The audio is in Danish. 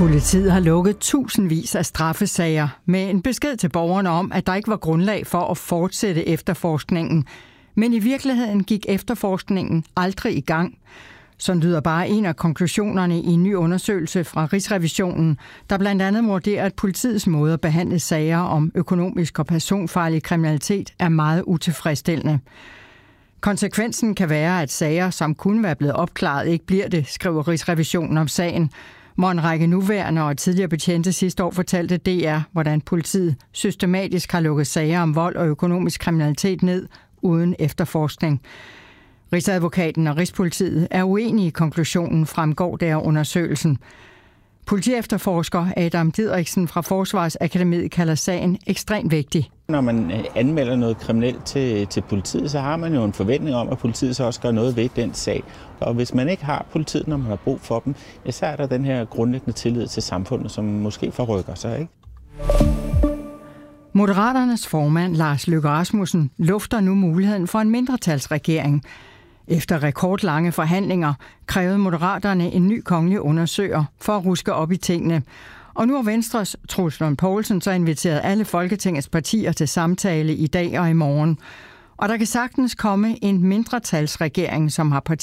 Politiet har lukket tusindvis af straffesager med en besked til borgerne om, at der ikke var grundlag for at fortsætte efterforskningen. Men i virkeligheden gik efterforskningen aldrig i gang. Sådan lyder bare en af konklusionerne i en ny undersøgelse fra Rigsrevisionen, der blandt andet vurderer, at politiets måde at behandle sager om økonomisk og personfarlig kriminalitet er meget utilfredsstillende. Konsekvensen kan være, at sager, som kunne være blevet opklaret, ikke bliver det, skriver Rigsrevisionen om sagen, hvor en række nuværende og tidligere betjente sidste år fortalte DR, hvordan politiet systematisk har lukket sager om vold og økonomisk kriminalitet ned uden efterforskning. Rigsadvokaten og Rigspolitiet er uenige i konklusionen, fremgår der af undersøgelsen. Politiefterforsker Adam Didriksen fra Forsvarsakademiet kalder sagen ekstremt vigtig. Når man anmelder noget kriminelt til politiet, så har man jo en forventning om, at politiet så også gør noget ved den sag. Og hvis man ikke har politiet, når man har brug for dem, ja, så er der den her grundlæggende tillid til samfundet, som måske forrykker sig, ikke? Moderaternes formand Lars Løkke Rasmussen lufter nu muligheden for en mindretalsregering. Efter rekordlange forhandlinger krævede Moderaterne en ny kongelig undersøger for at ruske op i tingene. Og nu har Venstres Troels Lund Poulsen så inviteret alle Folketingets partier til samtale i dag og i morgen. Og der kan sagtens komme en mindretalsregering, som har